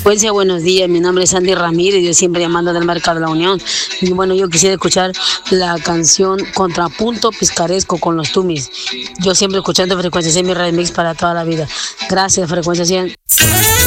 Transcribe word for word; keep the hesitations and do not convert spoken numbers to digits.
Frecuencia, buenos días. Mi nombre es Andy Ramírez, yo siempre llamando del Mercado de la Unión. Y bueno, yo quisiera escuchar la canción Contrapunto Piscaresco con los Tumis. Yo siempre escuchando Frecuencia cien, mi remix para toda la vida. Gracias, Frecuencia cien.